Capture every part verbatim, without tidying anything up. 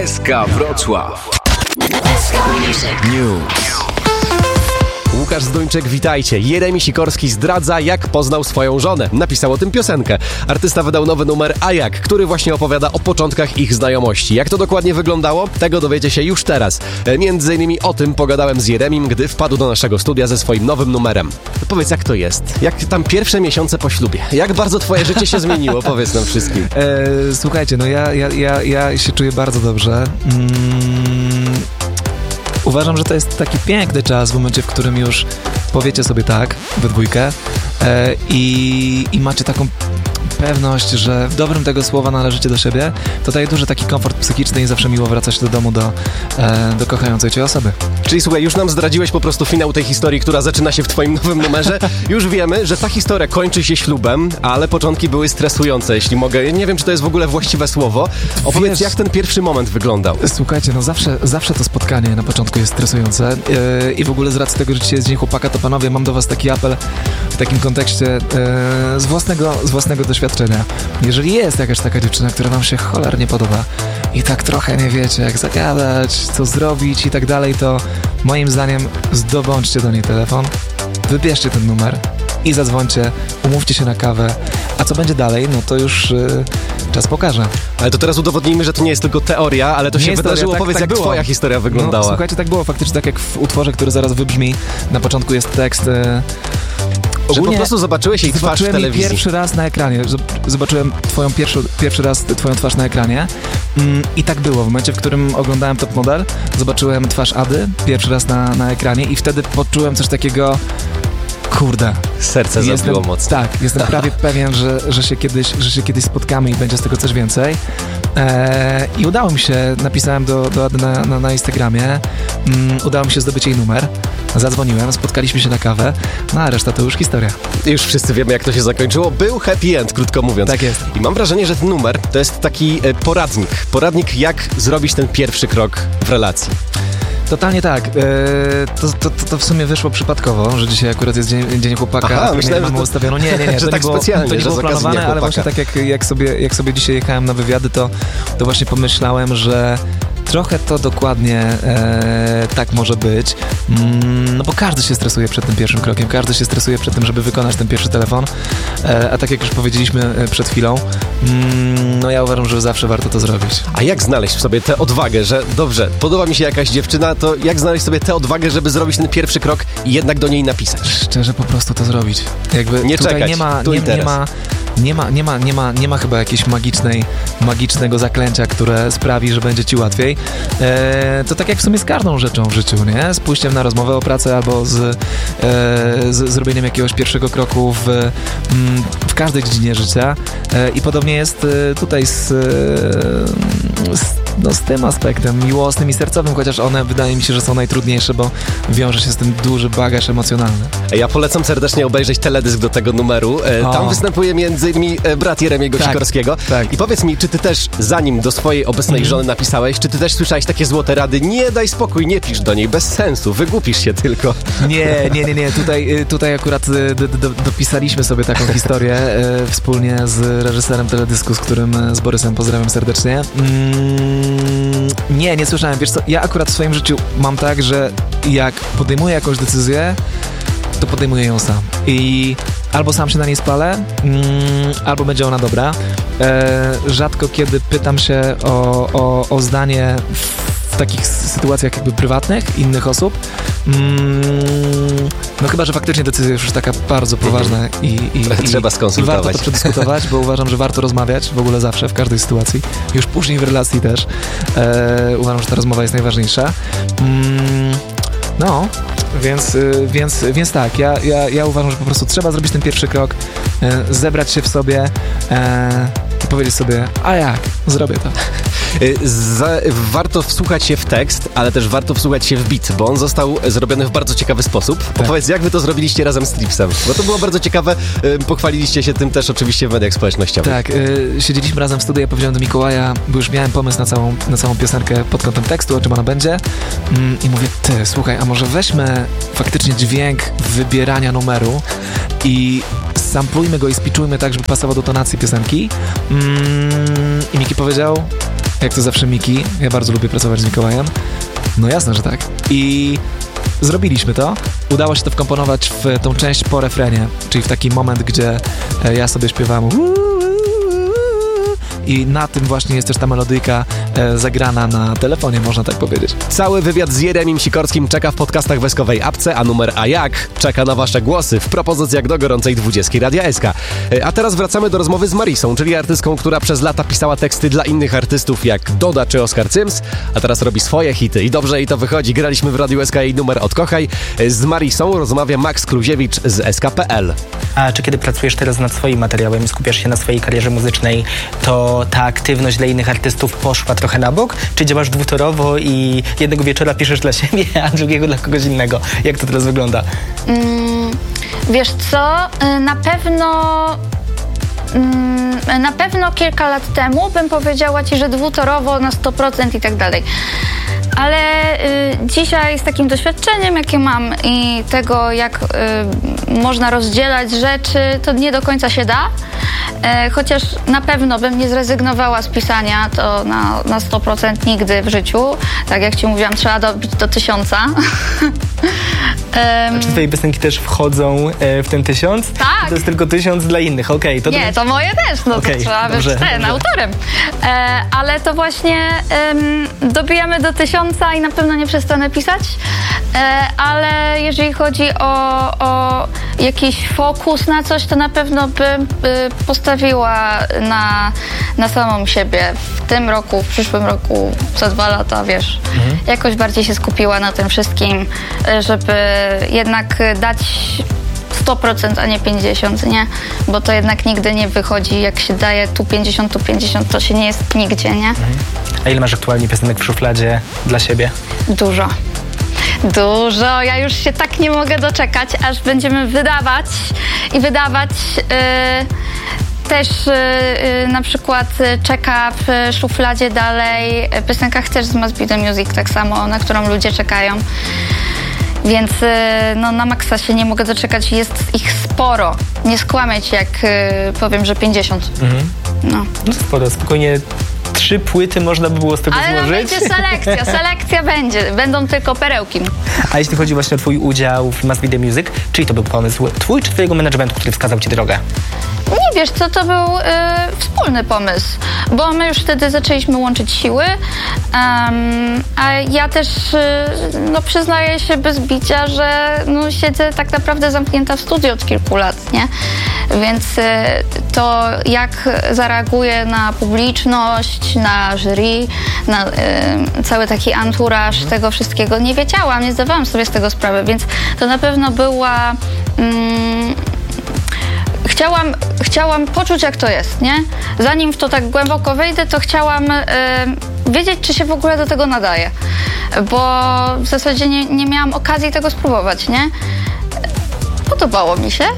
S K Wrocław. News. Łukasz Zduńczyk, witajcie. Jeremi Sikorski zdradza, jak poznał swoją żonę. Napisał o tym piosenkę. Artysta wydał nowy numer A Jak, który właśnie opowiada o początkach ich znajomości. Jak to dokładnie wyglądało? Tego dowiecie się już teraz. Między innymi o tym pogadałem z Jeremim, gdy wpadł do naszego studia ze swoim nowym numerem. Powiedz, jak to jest? Jak tam pierwsze miesiące po ślubie? Jak bardzo twoje życie się zmieniło? Powiedz nam wszystkim. E, słuchajcie, no ja, ja, ja, ja się czuję bardzo dobrze. Mm. Uważam, że to jest taki piękny czas w momencie, w którym już powiecie sobie tak we dwójkę e, i, i macie taką pewność, że w dobrym tego słowa należycie do siebie. To daje duży taki komfort psychiczny i zawsze miło wracać do domu do, e, do kochającej cię osoby. Czyli słuchaj, już nam zdradziłeś po prostu finał tej historii, która zaczyna się w twoim nowym numerze. Już wiemy, że ta historia kończy się ślubem, ale początki były stresujące, jeśli mogę. Nie wiem, czy to jest w ogóle właściwe słowo. Opowiedz, Wiesz, jak ten pierwszy moment wyglądał. Słuchajcie, no zawsze, zawsze to spotkanie na początku jest stresujące yy, i w ogóle z racji tego, że dzisiaj jest Dzień Chłopaka, to panowie, mam do was taki apel w takim kontekście yy, z własnego, z własnego doświadczenia. Jeżeli jest jakaś taka dziewczyna, która wam się cholernie podoba i tak trochę nie wiecie, jak zagadać, co zrobić i tak dalej, to moim zdaniem zdobądźcie do niej telefon, wybierzcie ten numer i zadzwońcie, umówcie się na kawę, a co będzie dalej, no to już yy, czas pokaże. Ale to teraz udowodnijmy, że to nie jest tylko teoria, ale to nie się wydarzyło. Teoria, tak, Powiedz, tak jak było. Twoja historia wyglądała. No, słuchajcie, tak było faktycznie, tak jak w utworze, który zaraz wybrzmi. Na początku jest tekst... Yy, Że po prostu zobaczyłeś jej twarz w telewizji. Zobaczyłem pierwszy raz na ekranie. Zobaczyłem twoją pierwszy, pierwszy raz twoją twarz na ekranie. Mm, I tak było. W momencie, w którym oglądałem Top Model, zobaczyłem twarz Ady pierwszy raz na, na ekranie i wtedy poczułem coś takiego... Kurde. Serce jestem, zabiło mocno. Tak, jestem prawie pewien, że, że, się kiedyś, że się kiedyś spotkamy i będzie z tego coś więcej. Eee, I udało mi się, napisałem do, do Ady na, na, na Instagramie, um, udało mi się zdobyć jej numer, zadzwoniłem, spotkaliśmy się na kawę, no a reszta to już historia. Już wszyscy wiemy, jak to się zakończyło. Był happy end, krótko mówiąc. Tak jest. I mam wrażenie, że ten numer to jest taki e, poradnik. Poradnik, jak zrobić ten pierwszy krok w relacji. Totalnie tak. Eee, to, to, to w sumie wyszło przypadkowo, że dzisiaj akurat jest Dzień, dzień Chłopaka. Aha, myślałem, mamy to... ustawiono. Nie, nie, nie. że to tak nie było, specjalnie, to nie że było planowane, ale właśnie tak jak, jak, sobie, jak sobie dzisiaj jechałem na wywiady, to, to właśnie pomyślałem, że trochę to dokładnie e, tak może być, mm, no bo każdy się stresuje przed tym pierwszym krokiem, każdy się stresuje przed tym, żeby wykonać ten pierwszy telefon, e, a tak jak już powiedzieliśmy przed chwilą, mm, no ja uważam, że zawsze warto to zrobić. A jak znaleźć w sobie tę odwagę, że dobrze, podoba mi się jakaś dziewczyna, to jak znaleźć sobie tę odwagę, żeby zrobić ten pierwszy krok i jednak do niej napisać? Szczerze po prostu to zrobić. Jakby nie tutaj czekać, nie ma, tu nie, i teraz. nie ma Nie ma, nie, ma, nie, ma, nie ma chyba jakiejś magicznej, magicznego zaklęcia, które sprawi, że będzie ci łatwiej. E, to tak jak w sumie z każdą rzeczą w życiu, nie? Z pójściem na rozmowę o pracę albo z, e, z zrobieniem jakiegoś pierwszego kroku w, m, w każdej dziedzinie życia. E, I podobnie jest tutaj z, z, no, z tym aspektem miłosnym i sercowym, chociaż one wydaje mi się, że są najtrudniejsze, bo wiąże się z tym duży bagaż emocjonalny. Ja polecam serdecznie obejrzeć teledysk do tego numeru. E, tam występuje między innymi brat Jeremiego tak, Sikorskiego. Tak. I powiedz mi, czy ty też, zanim do swojej obecnej mm. żony napisałeś, czy ty też słyszałeś takie złote rady? Nie, daj spokój, nie pisz do niej, bez sensu, wygłupisz się tylko. Nie, nie, nie, nie. Tutaj, tutaj akurat do, do, dopisaliśmy sobie taką historię e, wspólnie z reżyserem teledysku, z którym, z Borysem, pozdrawiam serdecznie. Mm, nie, nie słyszałem. Wiesz co, ja akurat w swoim życiu mam tak, że jak podejmuję jakąś decyzję, to podejmuję ją sam. I albo sam się na niej spalę, mm, albo będzie ona dobra. E, rzadko kiedy pytam się o, o, o zdanie w, w takich sytuacjach jakby prywatnych, innych osób. Mm, no chyba, że faktycznie decyzja jest już taka bardzo poważna i, i, i, trzeba skonsultować. I warto to przedyskutować, bo uważam, że warto rozmawiać w ogóle zawsze, w każdej sytuacji. Już później w relacji też. E, uważam, że ta rozmowa jest najważniejsza. Mm, no... Więc, więc, więc tak, ja, ja, ja uważam, że po prostu trzeba zrobić ten pierwszy krok, e, zebrać się w sobie e, i powiedzieć sobie, a jak, zrobię to. Za, warto wsłuchać się w tekst, ale też warto wsłuchać się w beat, bo on został zrobiony w bardzo ciekawy sposób. Tak. Powiedz, jak wy to zrobiliście razem z Tripsem? Bo to było bardzo ciekawe, pochwaliliście się tym też oczywiście w mediach społecznościowych. Tak, y, siedzieliśmy razem w studiu, ja powiedziałem do Mikołaja, bo już miałem pomysł na całą, na całą piosenkę pod kątem tekstu, o czym ona będzie mm, i mówię, ty, słuchaj, a może weźmy faktycznie dźwięk wybierania numeru i samplujmy go i spiczujmy tak, żeby pasował do tonacji piosenki. Mm, I Miki powiedział, Jak to zawsze Miki, ja bardzo lubię pracować z Mikołajem. No jasne, że tak. I zrobiliśmy to. Udało się to wkomponować w tą część po refrenie, czyli w taki moment, gdzie ja sobie śpiewam i na tym właśnie jest też ta melodyjka e, zagrana na telefonie, można tak powiedzieć. Cały wywiad z Jeremim Sikorskim czeka w podcastach Weskowej Apce, a numer A jak czeka na wasze głosy w propozycjach do gorącej dwudziestki Radia S K. E, a teraz wracamy do rozmowy z Marisą, czyli artystką, która przez lata pisała teksty dla innych artystów jak Doda czy Oskar Cyms, a teraz robi swoje hity i dobrze jej to wychodzi. Graliśmy w Radiu S K jej numer Odkochaj. E, z Marisą rozmawia Max Kluziewicz z S K kropka P L. A czy kiedy pracujesz teraz nad swoim materiałem i skupiasz się na swojej karierze muzycznej, to ta aktywność dla innych artystów poszła trochę na bok? Czy działasz dwutorowo i jednego wieczora piszesz dla siebie, a drugiego dla kogoś innego? Jak to teraz wygląda? Mm, wiesz co, na pewno... Na pewno kilka lat temu bym powiedziała ci, że dwutorowo na sto procent i tak dalej. Ale y, dzisiaj z takim doświadczeniem, jakie mam i tego, jak y, można rozdzielać rzeczy, to nie do końca się da. E, chociaż na pewno bym nie zrezygnowała z pisania, to na, na sto procent nigdy w życiu. Tak jak ci mówiłam, trzeba dobić do tysiąca. A czy twoje piosenki też wchodzą e, w ten tysiąc? Tak. To jest tylko tysiąc dla innych, okej. Okay, nie, to moje też, no okay, to trzeba dobrze, być ten, dobrze. autorem. E, ale to właśnie em, dobijamy do tysiąca i na pewno nie przestanę pisać. E, ale jeżeli chodzi o, o jakiś fokus na coś, to na pewno bym y, postawiła na, na samą siebie. W tym roku, w przyszłym roku, za dwa lata, wiesz, mhm. jakoś bardziej się skupiła na tym wszystkim, żeby jednak dać sto procent, a nie pięćdziesiąt, nie? Bo to jednak nigdy nie wychodzi. Jak się daje tu pięćdziesiąt, tu pięćdziesiąt, to się nie jest nigdzie, nie? Mhm. A ile masz aktualnie piosenek w szufladzie dla siebie? Dużo. Dużo. Ja już się tak nie mogę doczekać, aż będziemy wydawać i wydawać... Yy, Też yy, na przykład czeka w szufladzie dalej piosenka Chcesz z Must Be The Music, tak samo, na którą ludzie czekają. Więc yy, no, na maksa się nie mogę doczekać. Jest ich sporo. Nie skłamię ci, jak yy, powiem, że pięćdziesiąt. Mhm. No. No sporo, spokojnie. Trzy płyty można by było z tego Ale złożyć. Ale będzie selekcja, selekcja będzie. Będą tylko perełki. A jeśli chodzi właśnie o twój udział w Must Be The Music, czyj to był pomysł? Twój czy twojego managementu, który wskazał ci drogę? Nie wiesz co, to był y, wspólny pomysł, bo my już wtedy zaczęliśmy łączyć siły, um, a ja też y, no, przyznaję się bez bicia, że no, siedzę tak naprawdę zamknięta w studiu od kilku lat, nie? Więc y, to jak zareaguję na publiczność, na jury, na y, cały taki anturaż tego wszystkiego, nie wiedziałam, nie zdawałam sobie z tego sprawy, więc to na pewno była... Mm, Chciałam, chciałam poczuć, jak to jest, nie? Zanim w to tak głęboko wejdę, to chciałam y, wiedzieć, czy się w ogóle do tego nadaje. Bo w zasadzie nie, nie miałam okazji tego spróbować, nie? Podobało mi się.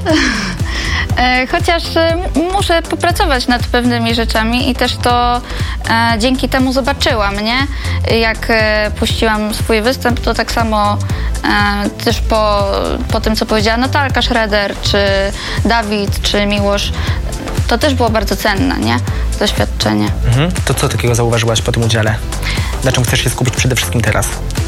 Chociaż muszę popracować nad pewnymi rzeczami i też to e, dzięki temu zobaczyłam, nie? Jak e, puściłam swój występ, to tak samo e, też po, po tym, co powiedziała Natalka Schroeder, czy Dawid, czy Miłosz, to też było bardzo cenne, nie? Doświadczenie. Mhm. To co takiego zauważyłaś po tym udziale? Na czym chcesz się skupić przede wszystkim teraz?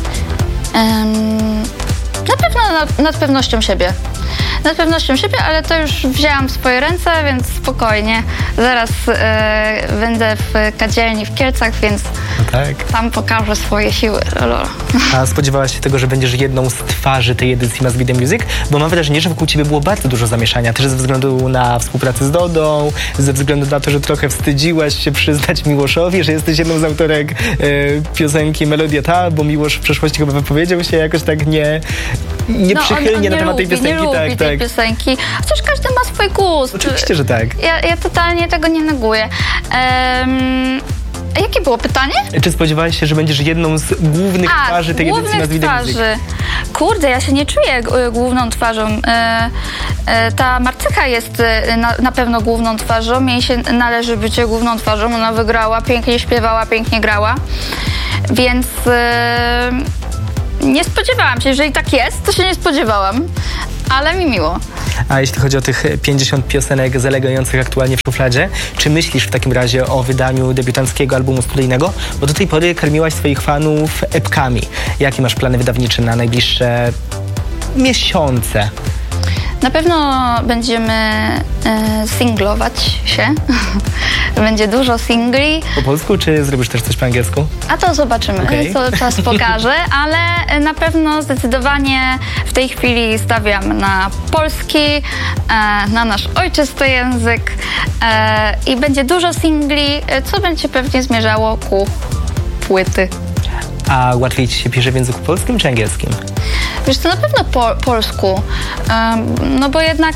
Um, na pewno nad, nad pewnością siebie. Nad pewnością siebie, ale to już wzięłam w swoje ręce, więc spokojnie. Zaraz e, będę w kadzielni w Kielcach, więc tak. tam pokażę swoje siły. Lolo. A spodziewałaś się tego, że będziesz jedną z twarzy tej edycji Must Be The Music? Bo mam wrażenie, że wokół ciebie było bardzo dużo zamieszania, też ze względu na współpracę z Dodą, ze względu na to, że trochę wstydziłaś się przyznać Miłoszowi, że jesteś jedną z autorek e, piosenki Melodia Ta, bo Miłosz w przeszłości chyba wypowiedział się jakoś tak nie, nieprzychylnie no, on, on na temat lubi, tej piosenki. Nie tak, lubi tak. tej piosenki. Chociaż każdy ma swój gust. Oczywiście, że tak. Ja, ja totalnie tego nie neguję. Um, Jakie było pytanie? Czy spodziewałaś się, że będziesz jedną z głównych A, twarzy tej edycji Must Be The Music? Kurde, ja się nie czuję główną twarzą. E, e, ta Marcycha jest na, na pewno główną twarzą. Jej się należy bycie główną twarzą. Ona wygrała, pięknie śpiewała, pięknie grała. Więc e, nie spodziewałam się. Jeżeli tak jest, to się nie spodziewałam. ale mi miło. A jeśli chodzi o tych pięćdziesiąt piosenek zalegających aktualnie w szufladzie, czy myślisz w takim razie o wydaniu debiutanckiego albumu studyjnego? Bo do tej pory karmiłaś swoich fanów epkami. Jakie masz plany wydawnicze na najbliższe miesiące? Na pewno będziemy e, singlować się. Będzie dużo singli. Po polsku, czy zrobisz też coś po angielsku? A to zobaczymy, Okay. co czas pokaże, ale na pewno zdecydowanie w tej chwili stawiam na polski, e, na nasz ojczysty język e, i będzie dużo singli, co będzie pewnie zmierzało ku płyty. A łatwiej ci się pisze w języku polskim czy angielskim? Wiesz, to na pewno po polsku, no bo jednak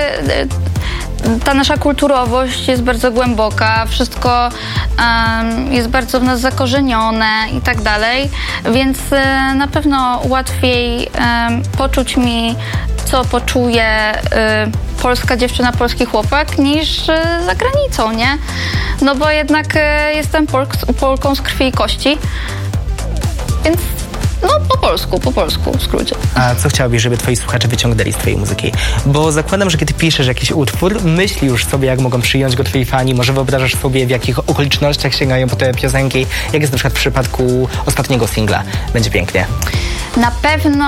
ta nasza kulturowość jest bardzo głęboka, wszystko jest bardzo w nas zakorzenione i tak dalej, więc na pewno łatwiej poczuć mi, co poczuje polska dziewczyna, polski chłopak, niż za granicą, nie? No bo jednak jestem Polk- Polką z krwi i kości, więc no po polsku, po polsku w skrócie. A co chciałabyś, żeby twoi słuchacze wyciągnęli z twojej muzyki? Bo zakładam, że kiedy piszesz jakiś utwór, myśli już sobie, jak mogą przyjąć go twoi fani, może wyobrażasz sobie, w jakich okolicznościach sięgają po te piosenki, jak jest na przykład w przypadku ostatniego singla Będzie pięknie. Na pewno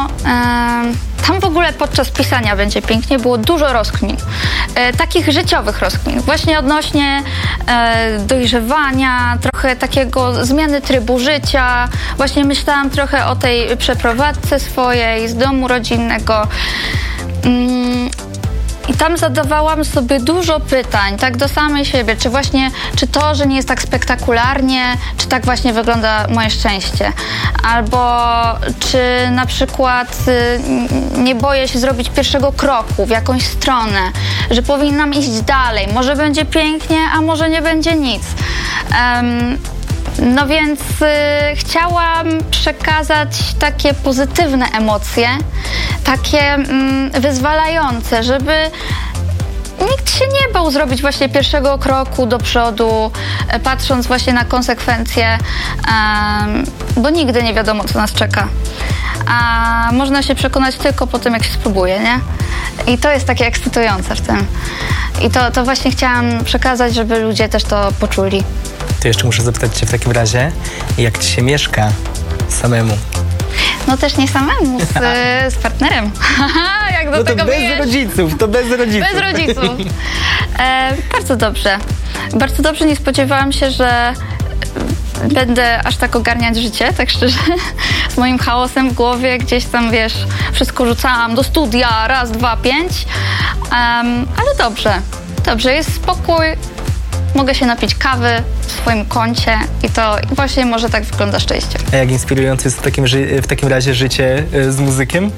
e, tam w ogóle podczas pisania Będzie pięknie było dużo rozkmin, e, takich życiowych rozkmin, właśnie odnośnie e, dojrzewania, trochę takiego zmiany trybu życia. Właśnie myślałam trochę o tej przeprowadzce swojej z domu rodzinnego. Mm, I tam zadawałam sobie dużo pytań, tak do samej siebie, czy właśnie, czy to, że nie jest tak spektakularnie, czy tak właśnie wygląda moje szczęście, albo czy na przykład y, nie boję się zrobić pierwszego kroku w jakąś stronę, że powinnam iść dalej, może będzie pięknie, a może nie będzie nic. Um, No więc y, chciałam przekazać takie pozytywne emocje, takie mm, wyzwalające, żeby nikt się nie bał zrobić właśnie pierwszego kroku do przodu, e, patrząc właśnie na konsekwencje, e, bo nigdy nie wiadomo, co nas czeka. A można się przekonać tylko po tym, jak się spróbuje, nie? I to jest takie ekscytujące w tym. I to, to właśnie chciałam przekazać, żeby ludzie też to poczuli. To jeszcze muszę zapytać cię w takim razie, jak ci się mieszka samemu? No też nie samemu, z, z partnerem. Jak do No to tego bez wyjesz? rodziców, to bez rodziców. Bez rodziców. E, bardzo dobrze. Bardzo dobrze, nie spodziewałam się, że będę aż tak ogarniać życie, tak szczerze. Z moim chaosem w głowie, gdzieś tam, wiesz, wszystko rzucałam do studia, raz, dwa, pięć. Um, ale dobrze, dobrze, jest spokój. Mogę się napić kawy w swoim kącie i to właśnie może tak wygląda szczęście. A jak inspirujące jest w takim, ży- w takim razie życie y, z muzykiem?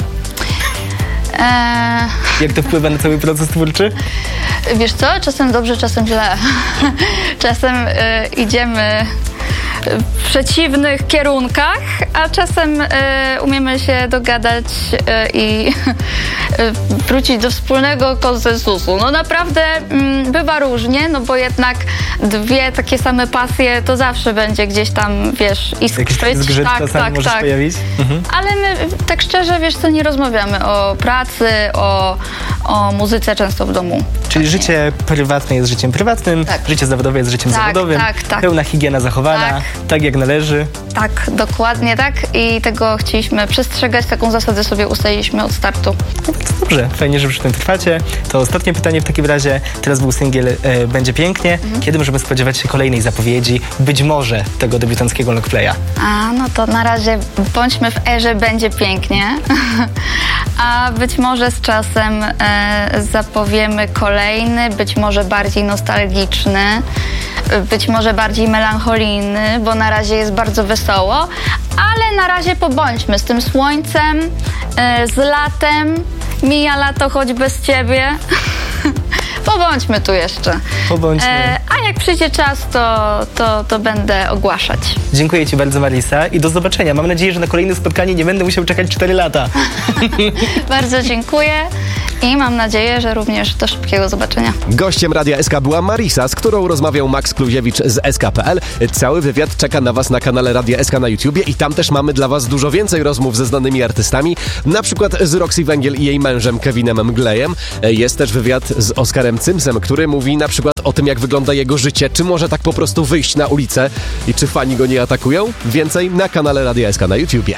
Eee, Jak to wpływa na cały proces twórczy? wiesz co? Czasem dobrze, czasem źle. Czasem y, idziemy w przeciwnych kierunkach, a czasem y, umiemy się dogadać y, i y, wrócić do wspólnego konsensusu. No naprawdę mm, bywa różnie, no bo jednak dwie takie same pasje to zawsze będzie gdzieś tam, wiesz, Jakiś iskrzyć. zgrzyt Tak, czasami tak, może się tak. pojawić? Mhm. Ale my tak szczerze, wiesz co, nie rozmawiamy o pracy, o, o muzyce często w domu. Czyli Tak życie prywatne jest życiem prywatnym, Tak. życie zawodowe jest życiem Tak, zawodowym, tak, tak. pełna higiena zachowana, tak. Tak. jak należy. Tak, dokładnie tak i tego chcieliśmy przestrzegać, taką zasadę sobie ustaliliśmy od startu. No więc dobrze, fajnie, że przy tym trwacie. To ostatnie pytanie w takim razie, teraz był singiel e, Będzie pięknie. Mhm. Kiedy możemy spodziewać się kolejnej zapowiedzi, być może tego debiutanckiego longplaya? A, no to na razie bądźmy w erze Będzie pięknie, a być może z czasem e, zapowiemy kolejny, być może bardziej nostalgiczny, być może bardziej melancholijny, bo na razie jest bardzo wesoło, ale na razie pobądźmy z tym słońcem, e, z latem, mija lato choć bez ciebie. Po pobądźmy tu jeszcze. Pobądźmy. E, a jak przyjdzie czas, to, to, to będę ogłaszać. Dziękuję Ci bardzo, Marisa, i do zobaczenia. Mam nadzieję, że na kolejne spotkanie nie będę musiał czekać cztery lata. Bardzo dziękuję i mam nadzieję, że również do szybkiego zobaczenia. Gościem Radia S K była Marisa, z którą rozmawiał Max Kluziewicz z S K kropka P L. Cały wywiad czeka na Was na kanale Radia S K na YouTubie i tam też mamy dla Was dużo więcej rozmów ze znanymi artystami, na przykład z Roxy Węgiel i jej mężem Kevinem Mglejem. Jest też wywiad z Oskarem Cymsem, który mówi na przykład o tym, jak wygląda jego życie, czy może tak po prostu wyjść na ulicę i czy fani go nie atakują. Więcej na kanale Radia S K na YouTubie.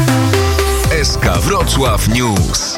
S K Wrocław News.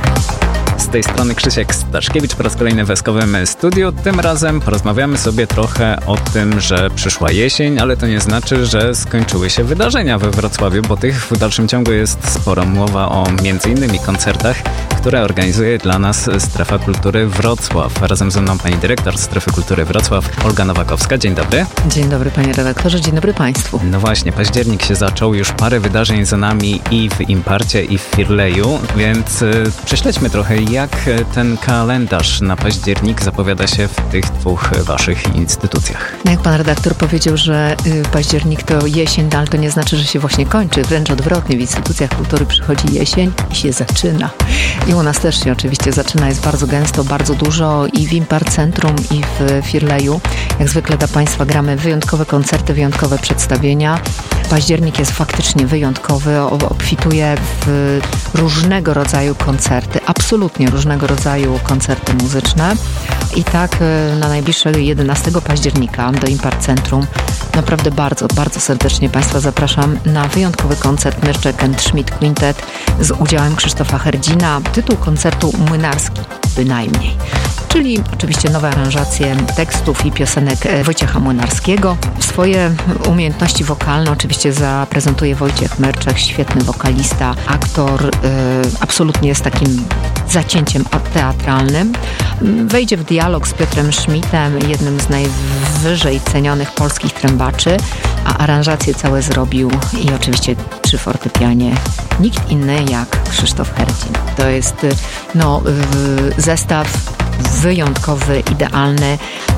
Z tej strony Krzysiek Staszkiewicz po raz kolejny w eskowym studiu. Tym razem porozmawiamy sobie trochę o tym, że przyszła jesień, ale to nie znaczy, że skończyły się wydarzenia we Wrocławiu, bo tych w dalszym ciągu jest sporo. Mowa o między innymi koncertach, które organizuje dla nas Strefa Kultury Wrocław. Razem ze mną pani dyrektor Strefy Kultury Wrocław, Olga Nowakowska. Dzień dobry. Dzień dobry panie redaktorze, dzień dobry państwu. No właśnie, październik się zaczął, już parę wydarzeń za nami i w Imparcie, i w Firleju, więc y, prześledźmy trochę, jak ten kalendarz na październik zapowiada się w tych dwóch waszych instytucjach. No jak pan redaktor powiedział, że y, październik to jesień, ale to nie znaczy, że się właśnie kończy. Wręcz odwrotnie, w instytucjach kultury przychodzi jesień i się zaczyna. I u nas też się oczywiście zaczyna, jest bardzo gęsto, bardzo dużo i w Impart Centrum, i w Firleju. Jak zwykle dla państwa gramy wyjątkowe koncerty, wyjątkowe przedstawienia. Październik jest faktycznie wyjątkowy, obfituje w różnego rodzaju koncerty, absolutnie różnego rodzaju koncerty muzyczne. I tak na najbliższe jedenastego października do Impart Centrum naprawdę bardzo, bardzo serdecznie państwa zapraszam na wyjątkowy koncert Myrczek and Schmidt Quintet z udziałem Krzysztofa Herdzina. Tytuł koncertu Młynarski, bynajmniej. Czyli oczywiście nowe aranżacje tekstów i piosenek Wojciecha Młynarskiego. Swoje umiejętności wokalne oczywiście zaprezentuje Wojciech Myrczek, świetny wokalista, aktor, yy, absolutnie jest takim zacięciem teatralnym. Wejdzie w dialog z Piotrem Schmidtem, jednym z najwyżej cenionych polskich trębaczy, a aranżacje całe zrobił i oczywiście przy fortepianie nikt inny jak Krzysztof Herdzin. To jest no, yy, zestaw wyjątkowy, idealny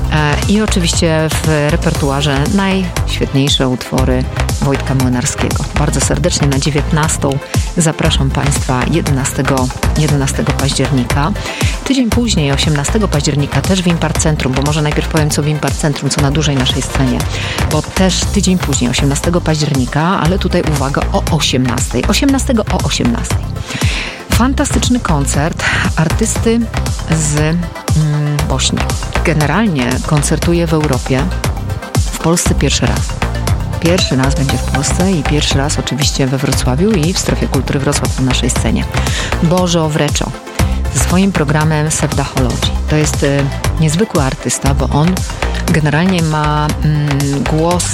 i oczywiście w repertuarze najświetniejsze utwory Wojtka Młynarskiego. Bardzo serdecznie na dziewiętnastą zapraszam państwa jedenastego października. Tydzień później, osiemnastego października, też w Impart Centrum, bo może najpierw powiem co w Impart Centrum, co na dużej naszej scenie, bo też tydzień później, osiemnastego października, ale tutaj uwaga, o osiemnastej. osiemnastego o osiemnastej. Fantastyczny koncert artysty z mm, Bośni. Generalnie koncertuje w Europie, w Polsce pierwszy raz. Pierwszy raz będzie w Polsce i pierwszy raz oczywiście we Wrocławiu i w Strefie Kultury Wrocław na naszej scenie. Bożo Wreczo ze swoim programem Sevdahologii. To jest y, niezwykły artysta, bo on generalnie ma mm, głos,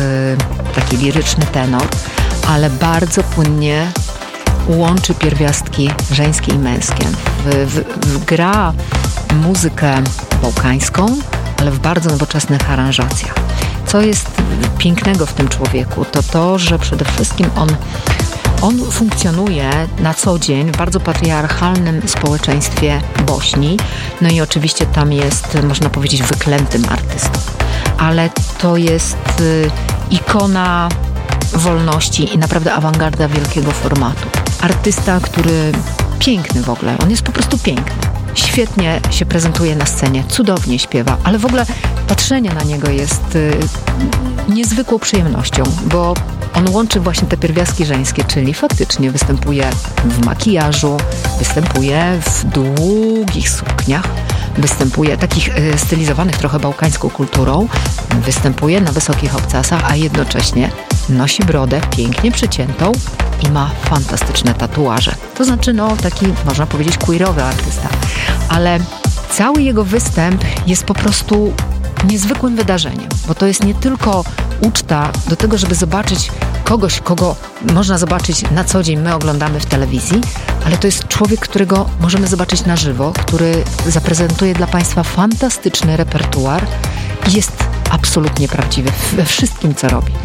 y, taki liryczny tenor, ale bardzo płynnie łączy pierwiastki żeńskie i męskie. W, w, w gra muzykę bałkańską, ale w bardzo nowoczesnych aranżacjach. Co jest pięknego w tym człowieku, to to, że przede wszystkim on, on funkcjonuje na co dzień w bardzo patriarchalnym społeczeństwie Bośni. No i oczywiście tam jest, można powiedzieć, wyklętym artystą. Ale to jest y, ikona wolności i naprawdę awangarda wielkiego formatu. Artysta, który piękny w ogóle, on jest po prostu piękny. Świetnie się prezentuje na scenie, cudownie śpiewa, ale w ogóle patrzenie na niego jest y, niezwykłą przyjemnością, bo on łączy właśnie te pierwiastki żeńskie, czyli faktycznie występuje w makijażu, występuje w długich sukniach, występuje takich y, stylizowanych trochę bałkańską kulturą, występuje na wysokich obcasach, a jednocześnie nosi brodę pięknie przyciętą i ma fantastyczne tatuaże. To znaczy, no, taki, można powiedzieć, queerowy artysta. Ale cały jego występ jest po prostu niezwykłym wydarzeniem, bo to jest nie tylko uczta do tego, żeby zobaczyć kogoś, kogo można zobaczyć na co dzień, my oglądamy w telewizji, ale to jest człowiek, którego możemy zobaczyć na żywo, który zaprezentuje dla państwa fantastyczny repertuar i jest absolutnie prawdziwy we wszystkim, co robi.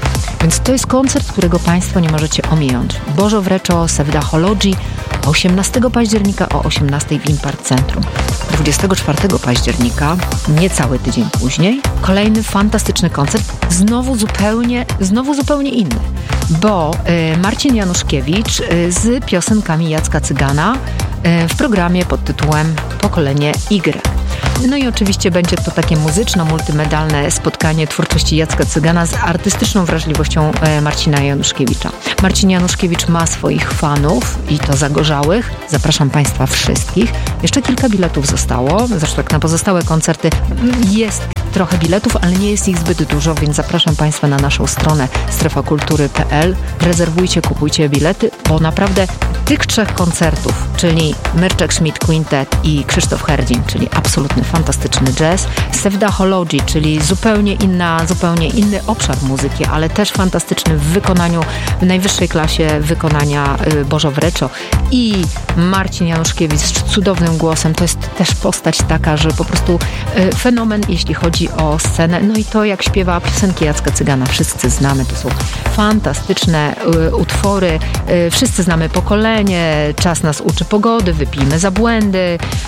Więc to jest koncert, którego Państwo nie możecie ominąć. Bożo Wreczo, Sevdahologii osiemnastego października o osiemnastej w Impart Centrum. dwudziestego czwartego października, niecały tydzień później, kolejny fantastyczny koncert, znowu zupełnie, znowu zupełnie inny, bo y, Marcin Januszkiewicz y, z piosenkami Jacka Cygana y, w programie pod tytułem Pokolenie Y. No i oczywiście będzie to takie muzyczno-multimedialne spotkanie twórczości Jacka Cygana z artystyczną wrażliwością e, Marcina Januszkiewicza. Marcin Januszkiewicz ma swoich fanów i to zagorzałych. Zapraszam Państwa wszystkich. Jeszcze kilka biletów zostało. Zresztą tak na pozostałe koncerty jest trochę biletów, ale nie jest ich zbyt dużo, więc zapraszam Państwa na naszą stronę strefa kultury kropka p l. Rezerwujcie, kupujcie bilety, bo naprawdę tych trzech koncertów, czyli Myrczek Schmidt Quintet i Krzysztof Herdzin, czyli absolutny fantastyczny jazz, Sevdahologii, czyli zupełnie inna, zupełnie inny obszar muzyki, ale też fantastyczny w wykonaniu, w najwyższej klasie wykonania y, Bożo Wreczo, i Marcin Januszkiewicz z cudownym głosem. To jest też postać taka, że po prostu y, fenomen, jeśli chodzi o scenę. No i to, jak śpiewa piosenki Jacka Cygana, wszyscy znamy, to są fantastyczne y, utwory, y, wszyscy znamy Pokolenie, Czas nas uczy pogody, Wypijmy za błędy,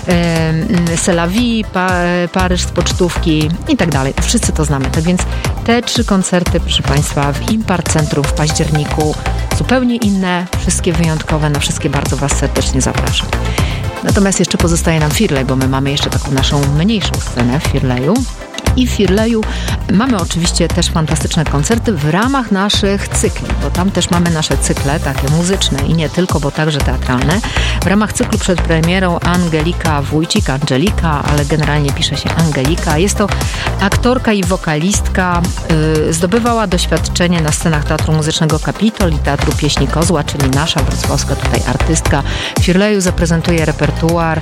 y, C'est la vie, pa, Paryż z pocztówki i tak dalej. Wszyscy to znamy. Tak więc te trzy koncerty, proszę Państwa, w Impart Centrum w październiku, zupełnie inne, wszystkie wyjątkowe, na wszystkie bardzo Was serdecznie zapraszam. Natomiast jeszcze pozostaje nam Firlej, bo my mamy jeszcze taką naszą mniejszą scenę w Firleju. I w Firleju mamy oczywiście też fantastyczne koncerty w ramach naszych cykli, bo tam też mamy nasze cykle, takie muzyczne i nie tylko, bo także teatralne. W ramach cyklu przed premierą Angelika Wójcik, Angelika, ale generalnie pisze się Angelika. Jest to aktorka i wokalistka, yy, zdobywała doświadczenie na scenach Teatru Muzycznego Kapitol i Teatru Pieśni Kozła, czyli nasza wrocławska tutaj artystka. W Firleju zaprezentuje repertuar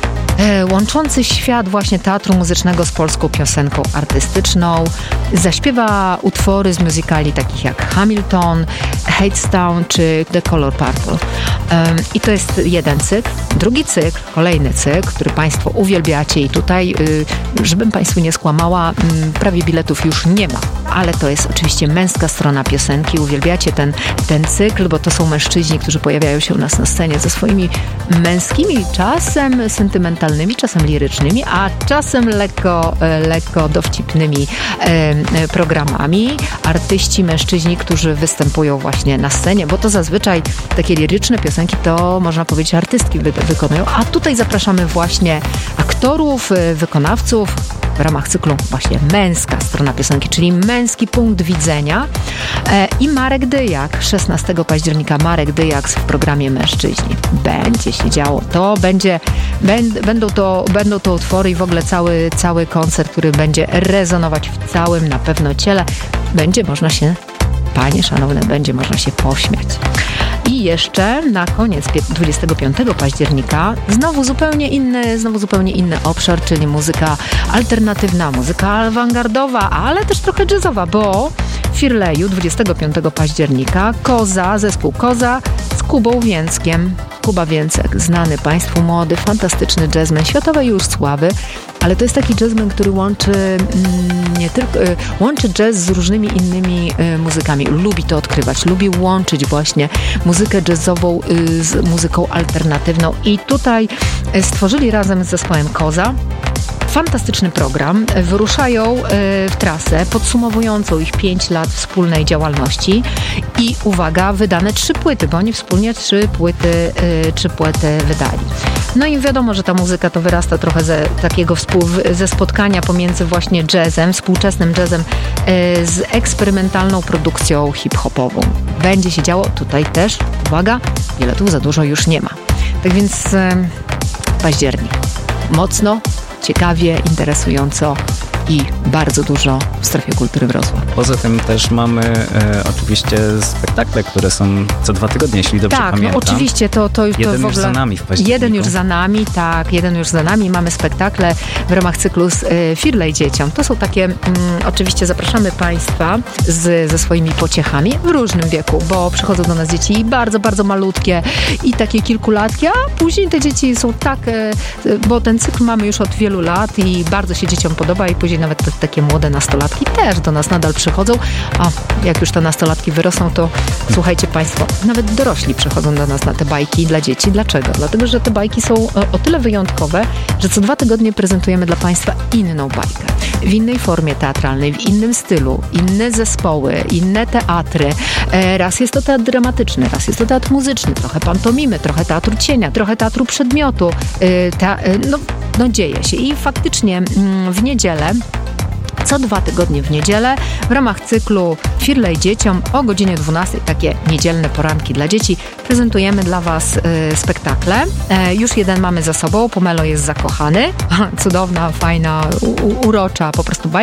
E, łączący świat właśnie teatru muzycznego z polską piosenką artystyczną. Zaśpiewa utwory z musicali takich jak Hamilton, Hadestown czy The Color Purple. E, I to jest jeden cykl. Drugi cykl, kolejny cykl, który Państwo uwielbiacie i tutaj, y, żebym Państwu nie skłamała, y, prawie biletów już nie ma. Ale to jest oczywiście męska strona piosenki. Uwielbiacie ten, ten cykl, bo to są mężczyźni, którzy pojawiają się u nas na scenie ze swoimi męskimi, czasem sentymentalnymi, czasem lirycznymi, a czasem lekko, lekko dowcipnymi e, programami. Artyści, mężczyźni, którzy występują właśnie na scenie, bo to zazwyczaj takie liryczne piosenki to, można powiedzieć, artystki wy, wykonują, a tutaj zapraszamy właśnie aktorów, wykonawców, w ramach cyklu właśnie męska strona piosenki, czyli męski punkt widzenia. E, I Marek Dyjak, szesnastego października Marek Dyjak w programie Mężczyźni. Będzie się działo. To będzie, będą, to, będą to utwory i w ogóle cały, cały koncert, który będzie rezonować w całym na pewno ciele. Będzie można się, panie szanowne, będzie można się pośmiać. I jeszcze na koniec dwudziestego piątego października znowu zupełnie inny, znowu zupełnie inny obszar, czyli muzyka alternatywna, muzyka awangardowa, ale też trochę jazzowa, bo w Firleju dwudziestego piątego października Koza, zespół Koza z Kubą Więckiem. Kuba Więcek, znany Państwu młody, fantastyczny jazzman światowej już sławy, ale to jest taki jazzman, który łączy mm, nie tylko, y, łączy jazz z różnymi innymi y, muzykami. Lubi to odkrywać, lubi łączyć właśnie muzykę jazzową y, z muzyką alternatywną i tutaj y, stworzyli razem z zespołem Koza fantastyczny program. Wyruszają w trasę podsumowującą ich pięć lat wspólnej działalności i uwaga, wydane trzy płyty, bo oni wspólnie trzy płyty, trzy płyty wydali. No i wiadomo, że ta muzyka to wyrasta trochę ze takiego współ, ze spotkania pomiędzy właśnie jazzem, współczesnym jazzem z eksperymentalną produkcją hip-hopową. Będzie się działo tutaj też, uwaga, biletów za dużo już nie ma. Tak więc październik. Mocno, ciekawie, interesująco i bardzo dużo w Strefie Kultury Wrocław. Poza tym też mamy e, oczywiście spektakle, które są co dwa tygodnie, jeśli dobrze tak, pamiętam. Tak, no oczywiście, to, to, to jeden w ogóle... już za nami w październiku. Jeden już za nami, tak, jeden już za nami. Mamy spektakle w ramach cyklu z e, Firlej dzieciom. To są takie, mm, oczywiście zapraszamy Państwa z, ze swoimi pociechami w różnym wieku, bo przychodzą do nas dzieci bardzo, bardzo malutkie i takie kilkulatki, a później te dzieci są tak, e, bo ten cykl mamy już od wielu lat i bardzo się dzieciom podoba i później bardziej nawet te, takie młode nastolatki też do nas nadal przychodzą, a jak już te nastolatki wyrosną, to słuchajcie Państwo, nawet dorośli przychodzą do nas na te bajki dla dzieci. Dlaczego? Dlatego, że te bajki są o tyle wyjątkowe, że co dwa tygodnie prezentujemy dla Państwa inną bajkę. W innej formie teatralnej, w innym stylu, inne zespoły, inne teatry. Raz jest to teatr dramatyczny, raz jest to teatr muzyczny, trochę pantomimy, trochę teatru cienia, trochę teatru przedmiotu. Ta, no, no dzieje się. I faktycznie w niedzielę, co dwa tygodnie w niedzielę w ramach cyklu Firlej dzieciom o godzinie dwunastej, takie niedzielne poranki dla dzieci, prezentujemy dla Was y, spektakle. E, już jeden mamy za sobą, Pomelo jest zakochany. Cudowna, fajna, u, urocza po prostu bajka.